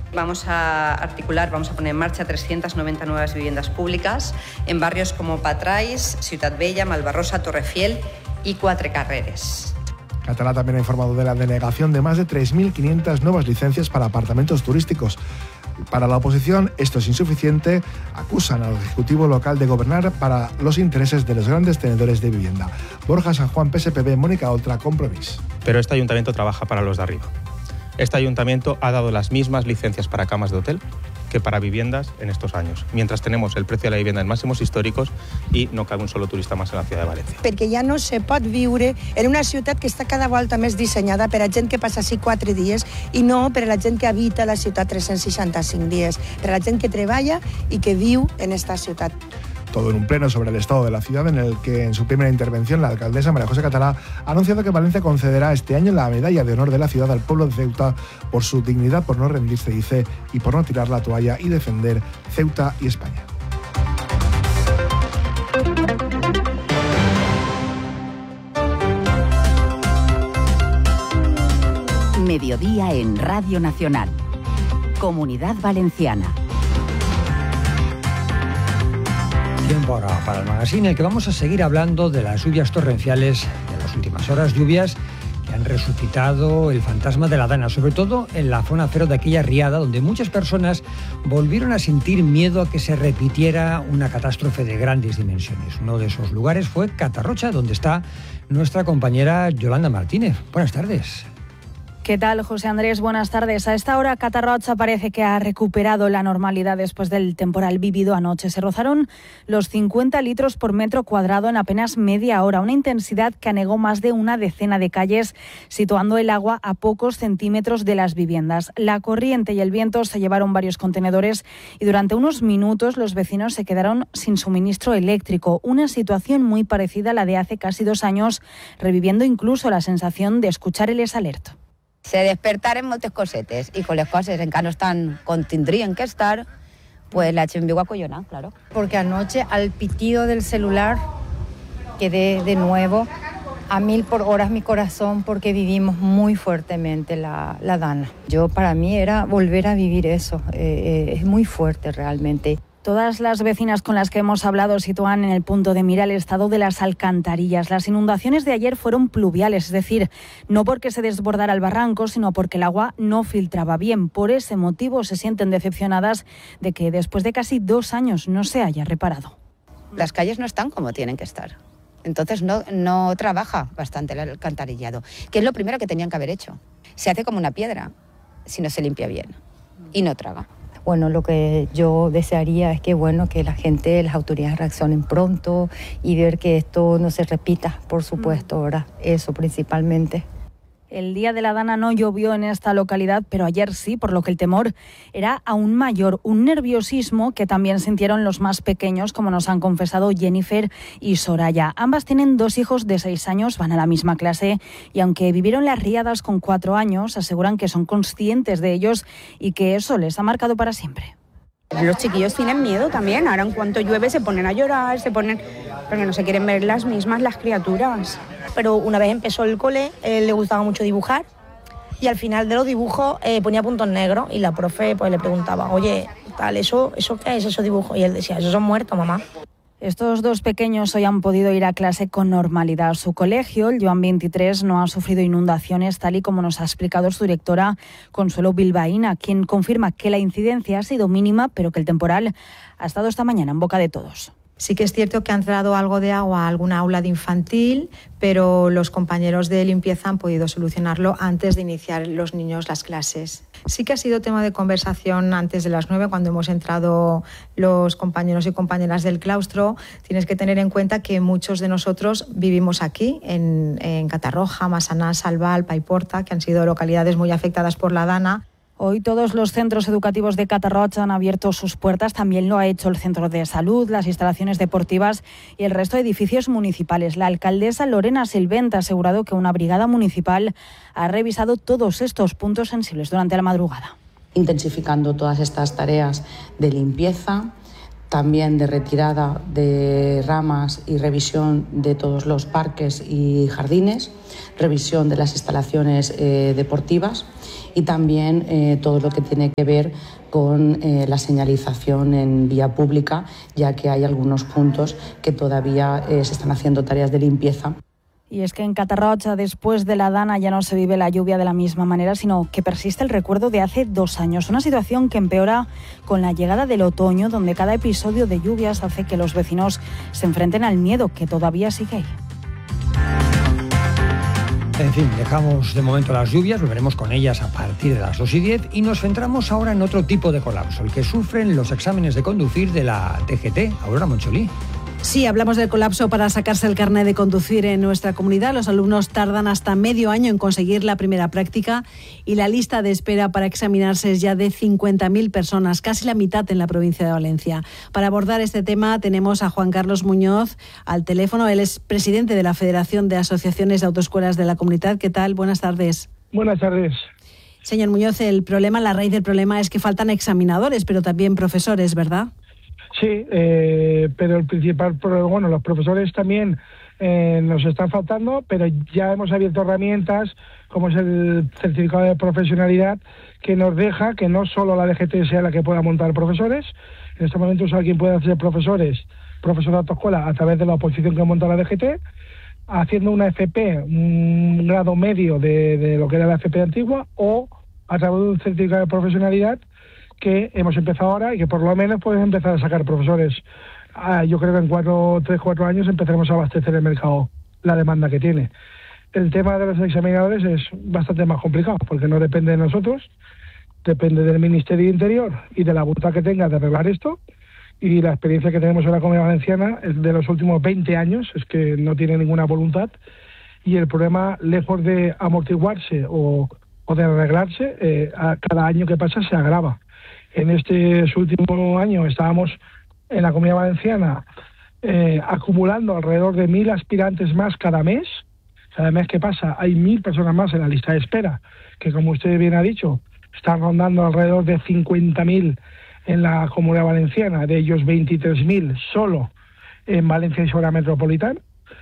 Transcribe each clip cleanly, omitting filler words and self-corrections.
Vamos a articular, vamos a poner en marcha 390 nuevas viviendas públicas en barrios como Patrais, Ciutat Vella, Malvarrosa, Torrefiel y Quatre Carreres. Català también ha informado de la denegación de más de 3.500 nuevas licencias para apartamentos turísticos. Para la oposición esto es insuficiente, acusan al Ejecutivo local de gobernar para los intereses de los grandes tenedores de vivienda. Borja San Juan, PSPB, Mónica Oltra, Compromís. Pero este ayuntamiento trabaja para los de arriba. Este ayuntamiento ha dado las mismas licencias para camas de hotel que para viviendas en estos años, mientras tenemos el precio de la vivienda en máximos històricos i no cabe un solo turista més en la ciutat de València. Perquè ja no se pot viure en una ciutat que està cada volta més dissenyada per a gent que passa així 4 dies i no per a la gent que habita la ciutat 365 dies, per a la gent que treballa i que viu en esta ciutat. Todo en un pleno sobre el estado de la ciudad en el que en su primera intervención la alcaldesa María José Català ha anunciado que Valencia concederá este año la medalla de honor de la ciudad al pueblo de Ceuta por su dignidad, por no rendirse, dice, y por no tirar la toalla y defender Ceuta y España. Mediodía en Radio Nacional. Comunidad Valenciana. Tiempo ahora para el magazine, en el que vamos a seguir hablando de las lluvias torrenciales de las últimas horas, lluvias que han resucitado el fantasma de la Dana, sobre todo en la zona cero de aquella riada, donde muchas personas volvieron a sentir miedo a que se repitiera una catástrofe de grandes dimensiones. Uno de esos lugares fue Catarrocha, donde está nuestra compañera Yolanda Martínez. Buenas tardes. ¿Qué tal, José Andrés? Buenas tardes. A esta hora, Catarrocha parece que ha recuperado la normalidad después del temporal vivido anoche. Se rozaron los 50 litros por metro cuadrado en apenas media hora, una intensidad que anegó más de una decena de calles, situando el agua a pocos centímetros de las viviendas. La corriente y el viento se llevaron varios contenedores y durante unos minutos los vecinos se quedaron sin suministro eléctrico, una situación muy parecida a la de hace casi 2 años, reviviendo incluso la sensación de escuchar el desalerto. Se despertaren moltes cosetes i con les coses encara no estan com tindrien que estar, pues la gent viu acollonada, claro. Porque anoche al pitido del celular quedé de nuevo a 1000 por hora mi corazón porque vivimos muy fuertemente la Dana. Para mí era volver a vivir eso, es muy fuerte realmente. Todas las vecinas con las que hemos hablado sitúan en el punto de mira el estado de las alcantarillas. Las inundaciones de ayer fueron pluviales, es decir, no porque se desbordara el barranco, sino porque el agua no filtraba bien. Por ese motivo se sienten decepcionadas de que después de casi 2 años no se haya reparado. Las calles no están como tienen que estar. Entonces no trabaja bastante el alcantarillado, que es lo primero que tenían que haber hecho. Se hace como una piedra si no se limpia bien y no traga. Bueno, lo que yo desearía es que la gente, las autoridades reaccionen pronto y ver que esto no se repita, por supuesto, ¿verdad? Eso principalmente. El día de la Dana no llovió en esta localidad, pero ayer sí, por lo que el temor era aún mayor. Un nerviosismo que también sintieron los más pequeños, como nos han confesado Jennifer y Soraya. Ambas tienen 2 hijos de 6 años, van a la misma clase y aunque vivieron las riadas con 4 años, aseguran que son conscientes de ellos y que eso les ha marcado para siempre. Los chiquillos tienen miedo también, ahora en cuanto llueve se ponen a llorar, porque no se quieren ver las mismas las criaturas. Pero una vez empezó el cole, le gustaba mucho dibujar y al final de los dibujos ponía puntos negros y la profe pues le preguntaba, oye, tal, ¿eso qué es esos dibujos? Y él decía, esos son muertos, mamá. Estos 2 pequeños hoy han podido ir a clase con normalidad. Su colegio, el Joan 23, no ha sufrido inundaciones, tal y como nos ha explicado su directora Consuelo Bilbaína, quien confirma que la incidencia ha sido mínima, pero que el temporal ha estado esta mañana en boca de todos. Sí que es cierto que ha entrado algo de agua a alguna aula de infantil, pero los compañeros de limpieza han podido solucionarlo antes de iniciar los niños las clases. Sí que ha sido tema de conversación antes de las 9, cuando hemos entrado los compañeros y compañeras del claustro. Tienes que tener en cuenta que muchos de nosotros vivimos aquí, en Catarroja, Massaná, Salval, Paiporta, que han sido localidades muy afectadas por la Dana. Hoy todos los centros educativos de Catarrocha han abierto sus puertas, también lo ha hecho el centro de salud, las instalaciones deportivas y el resto de edificios municipales. La alcaldesa Lorena Silvent ha asegurado que una brigada municipal ha revisado todos estos puntos sensibles durante la madrugada. Intensificando todas estas tareas de limpieza, también de retirada de ramas y revisión de todos los parques y jardines, revisión de las instalaciones deportivas y también todo lo que tiene que ver con la señalización en vía pública, ya que hay algunos puntos que todavía se están haciendo tareas de limpieza. Y es que en Catarroja, después de la dana, ya no se vive la lluvia de la misma manera, sino que persiste el recuerdo de hace 2 años. Una situación que empeora con la llegada del otoño, donde cada episodio de lluvias hace que los vecinos se enfrenten al miedo que todavía sigue ahí. En fin, dejamos de momento las lluvias, volveremos con ellas a partir de las 2:10 y nos centramos ahora en otro tipo de colapso, el que sufren los exámenes de conducir de la TGT. Aurora Moncholí. Sí, hablamos del colapso para sacarse el carnet de conducir en nuestra comunidad. Los alumnos tardan hasta medio año en conseguir la primera práctica y la lista de espera para examinarse es ya de 50.000 personas, casi la mitad en la provincia de Valencia. Para abordar este tema tenemos a Juan Carlos Muñoz al teléfono. Él es presidente de la Federación de Asociaciones de Autoescuelas de la Comunidad. ¿Qué tal? Buenas tardes. Buenas tardes. Señor Muñoz, la raíz del problema es que faltan examinadores, pero también profesores, ¿verdad? Sí, pero el principal problema, bueno, los profesores también nos están faltando, pero ya hemos abierto herramientas como es el certificado de profesionalidad que nos deja que no solo la DGT sea la que pueda montar profesores. En este momento alguien puede hacer profesor de autoescuela a través de la oposición que monta la DGT, haciendo una FP, un grado medio de lo que era la FP antigua, o a través de un certificado de profesionalidad que hemos empezado ahora y que por lo menos puedes empezar a sacar profesores. Yo creo que en 3-4 años empezaremos a abastecer el mercado, la demanda que tiene. El tema de los examinadores es bastante más complicado porque no depende de nosotros, depende del Ministerio de Interior y de la voluntad que tenga de arreglar esto, y la experiencia que tenemos en la Comunidad Valenciana es de los últimos 20 años, es que no tiene ninguna voluntad, y el problema, lejos de amortiguarse o de arreglarse, a cada año que pasa se agrava. En este último año estábamos en la Comunidad Valenciana acumulando alrededor de 1.000 aspirantes más cada mes. Cada mes que pasa hay 1.000 personas más en la lista de espera, que como usted bien ha dicho, están rondando alrededor de 50.000 en la Comunidad Valenciana, de ellos 23.000 solo en Valencia y zona metropolitana.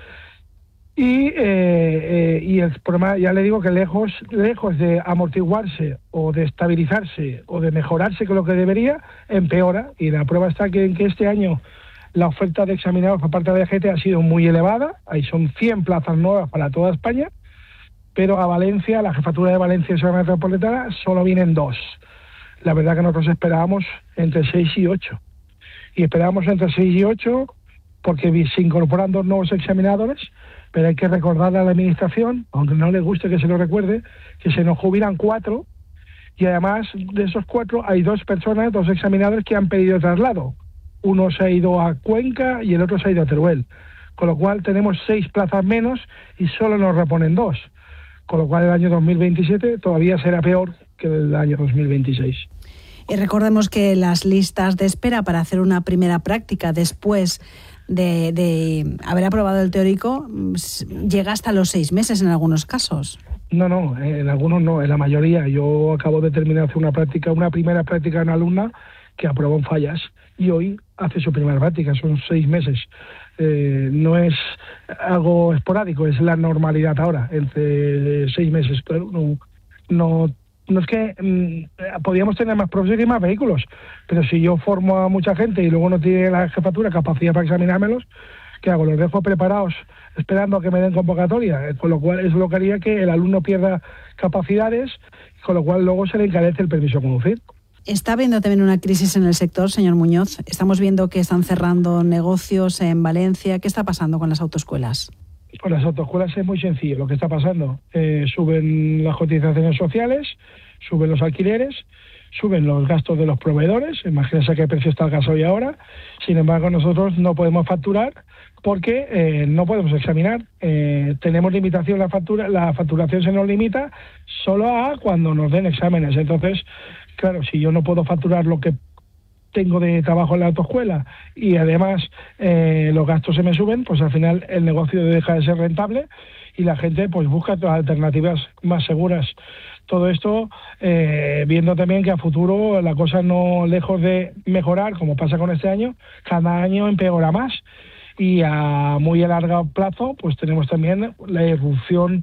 Y el problema, ya le digo que lejos de amortiguarse o de estabilizarse o de mejorarse con lo que debería, empeora. Y la prueba está en que este año la oferta de examinados por parte de la DGT ha sido muy elevada. Ahí son 100 plazas nuevas para toda España, pero a Valencia, la jefatura de Valencia y zona metropolitana, solo vienen 2. La verdad que nosotros esperábamos entre 6 y 8. Y esperábamos entre 6 y 8 porque se incorporan 2 nuevos examinadores, pero hay que recordarle a la Administración, aunque no les guste que se lo recuerde, que se nos jubilan 4, y además de esos 4 hay 2 examinadores que han pedido traslado. Uno se ha ido a Cuenca y el otro se ha ido a Teruel, con lo cual tenemos 6 plazas menos y solo nos reponen 2, con lo cual el año 2027 todavía será peor que el año 2026. Y recordemos que las listas de espera para hacer una primera práctica después de haber aprobado el teórico llega hasta los 6 meses en algunos casos. No, en algunos no, en la mayoría. Yo acabo de terminar hacer una primera práctica en alumna que aprobó en fallas y hoy hace su primera práctica, son 6 meses. No es algo esporádico, es la normalidad ahora, entre 6 meses. Claro, no es que podríamos tener más profesores y más vehículos, pero si yo formo a mucha gente y luego no tiene la jefatura capacidad para examinármelos, ¿qué hago? Los dejo preparados esperando a que me den convocatoria, con lo cual es lo que haría que el alumno pierda capacidades, con lo cual luego se le encarece el permiso de conducir. Está habiendo también una crisis en el sector, señor Muñoz. Estamos viendo que están cerrando negocios en Valencia. ¿Qué está pasando con las autoescuelas? Con las autoescuelas es muy sencillo lo que está pasando. Suben las cotizaciones sociales, suben los alquileres, suben los gastos de los proveedores. Imagínense a qué precio está el gasoil ahora. Sin embargo, nosotros no podemos facturar porque no podemos examinar. Tenemos limitación, la facturación se nos limita solo a cuando nos den exámenes. Entonces, claro, si yo no puedo facturar lo que tengo de trabajo en la autoescuela y además los gastos se me suben, pues al final el negocio deja de ser rentable y la gente pues busca alternativas más seguras. Todo esto viendo también que a futuro la cosa no, lejos de mejorar, como pasa con este año, cada año empeora más y a muy largo plazo pues tenemos también la irrupción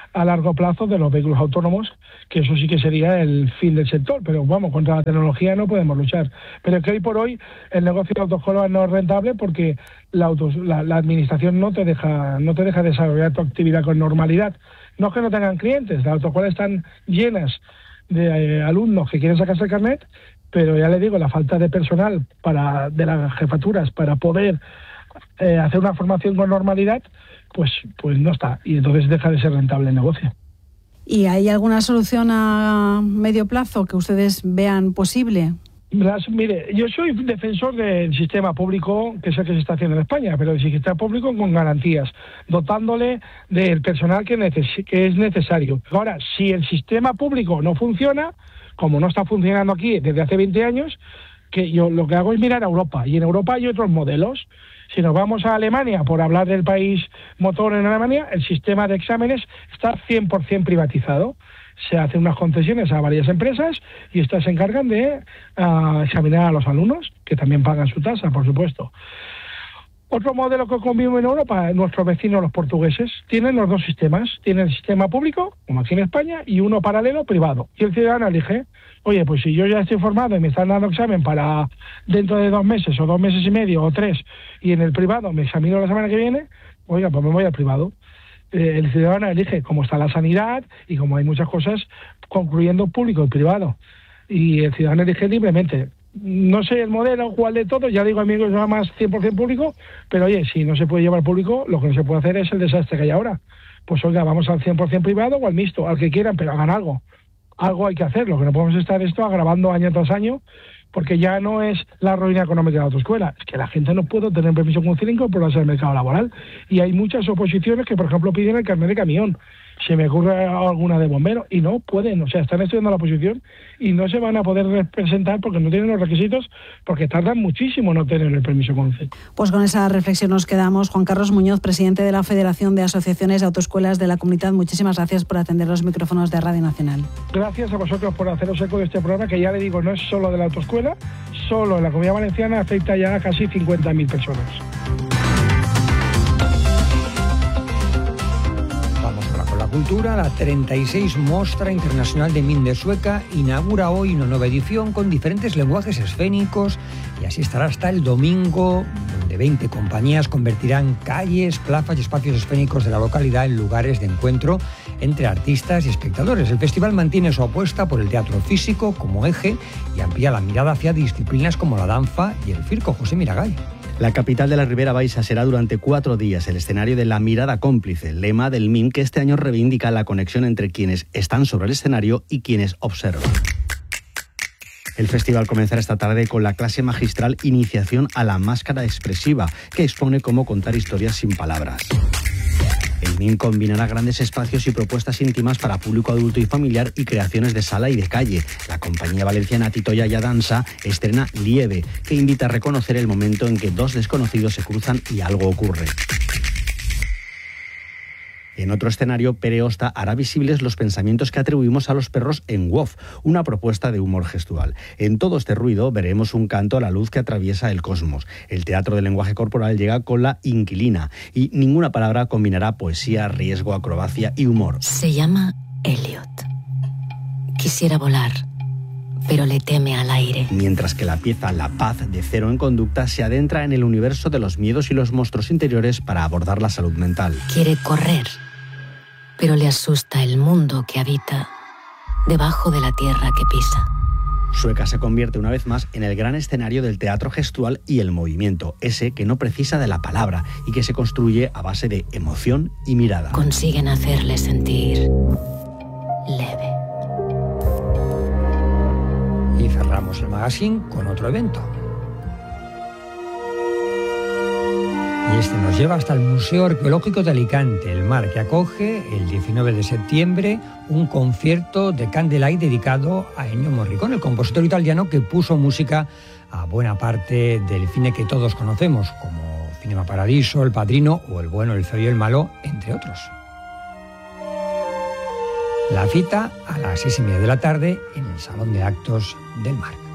a largo plazo de los vehículos autónomos, que eso sí que sería el fin del sector, pero vamos, contra la tecnología no podemos luchar. Pero que hoy por hoy el negocio de autoescuela no es rentable porque la administración no te deja desarrollar tu actividad con normalidad. No es que no tengan clientes, las autoescuelas están llenas de alumnos que quieren sacarse el carnet, pero ya le digo, la falta de personal de las jefaturas para poder hacer una formación con normalidad, pues no está, y entonces deja de ser rentable el negocio. ¿Y hay alguna solución a medio plazo que ustedes vean posible? Mire, yo soy defensor del sistema público, que es el que se está haciendo en España, pero el sistema público con garantías, dotándole del personal que es necesario. Ahora, si el sistema público no funciona, como no está funcionando aquí desde hace 20 años, que yo lo que hago es mirar a Europa, y en Europa hay otros modelos. Si nos vamos a Alemania, por hablar del país motor en Alemania, el sistema de exámenes está 100% privatizado. Se hacen unas concesiones a varias empresas y estas se encargan de examinar a los alumnos, que también pagan su tasa, por supuesto. Otro modelo que convive en Europa, nuestros vecinos los portugueses, tienen los dos sistemas. Tienen el sistema público, como aquí en España, y uno paralelo privado. Y el ciudadano elige, oye, pues si yo ya estoy formado y me están dando examen para dentro de 2 meses o 2 meses y medio o 3, y en el privado me examino la semana que viene, oiga, pues me voy al privado. El ciudadano elige cómo está la sanidad y como hay muchas cosas concluyendo público y privado. Y el ciudadano elige libremente. No sé el modelo cuál de todo, ya digo, amigos, va más 100% público, pero oye, si no se puede llevar público, lo que no se puede hacer es el desastre que hay ahora. Pues oiga, vamos al 100% privado o al mixto, al que quieran, pero hagan algo. Algo hay que hacer, lo que no podemos estar esto agravando año tras año, porque ya no es la ruina económica de la autoescuela, es que la gente no puede tener permiso con 5 incorporarse al mercado laboral. Y hay muchas oposiciones que, por ejemplo, piden el carnet de camión. Se me ocurre alguna de bombero y no pueden, o sea, están estudiando la oposición y no se van a poder representar porque no tienen los requisitos, porque tardan muchísimo no tener el permiso con C. Pues con esa reflexión nos quedamos. Juan Carlos Muñoz, presidente de la Federación de Asociaciones de Autoescuelas de la Comunidad, muchísimas gracias por atender los micrófonos de Radio Nacional. Gracias a vosotros por haceros eco de este programa, que ya le digo, no es solo de la autoescuela, solo en la Comunidad Valenciana afecta ya a casi 50.000 personas. Cultura, la 36 Mostra Internacional de Min de Sueca inaugura hoy una nueva edición con diferentes lenguajes escénicos y así estará hasta el domingo, donde 20 compañías convertirán calles, plazas y espacios escénicos de la localidad en lugares de encuentro entre artistas y espectadores. El festival mantiene su apuesta por el teatro físico como eje y amplía la mirada hacia disciplinas como la danza y el circo. José Miragay. La capital de la Ribera Baixa será durante 4 días el escenario de La Mirada Cómplice, lema del MIN que este año reivindica la conexión entre quienes están sobre el escenario y quienes observan. El festival comenzará esta tarde con la clase magistral Iniciación a la Máscara Expresiva, que expone cómo contar historias sin palabras. El MIN combinará grandes espacios y propuestas íntimas para público adulto y familiar y creaciones de sala y de calle. La compañía valenciana Tito Yaya Dansa estrena Lieve, que invita a reconocer el momento en que 2 desconocidos se cruzan y algo ocurre. En otro escenario, Pere Osta hará visibles los pensamientos que atribuimos a los perros en WOF, una propuesta de humor gestual. En todo este ruido veremos un canto a la luz que atraviesa el cosmos. El teatro del lenguaje corporal llega con La Inquilina y ninguna palabra combinará poesía, riesgo, acrobacia y humor. Se llama Elliot. Quisiera volar, pero le teme al aire. Mientras que la pieza La Paz de Cero en Conducta se adentra en el universo de los miedos y los monstruos interiores para abordar la salud mental. Quiere correr, pero le asusta el mundo que habita debajo de la tierra que pisa. Sueca se convierte una vez más en el gran escenario del teatro gestual y el movimiento, ese que no precisa de la palabra y que se construye a base de emoción y mirada. Consiguen hacerle sentir leve. Y cerramos el magazine con otro evento. Y este nos lleva hasta el Museo Arqueológico de Alicante, el Mar, que acoge el 19 de septiembre un concierto de Candlelight dedicado a Ennio Morricone, el compositor italiano que puso música a buena parte del cine que todos conocemos, como Cinema Paradiso, El Padrino o El Bueno, el Feo y el Malo, entre otros. La cita a las 6:30 de la tarde en el Salón de Actos del Mar.